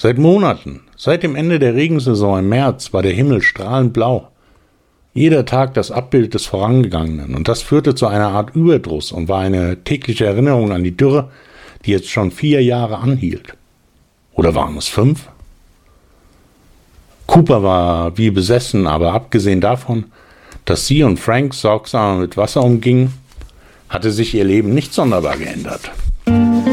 Seit Monaten, seit dem Ende der Regensaison im März, war der Himmel strahlend blau. Jeder Tag das Abbild des Vorangegangenen, und das führte zu einer Art Überdruss und war eine tägliche Erinnerung an die Dürre, die jetzt schon 4 Jahre anhielt. Oder waren es 5? Cooper war wie besessen, aber abgesehen davon, dass sie und Frank sorgsam mit Wasser umgingen, hatte sich ihr Leben nicht sonderbar geändert.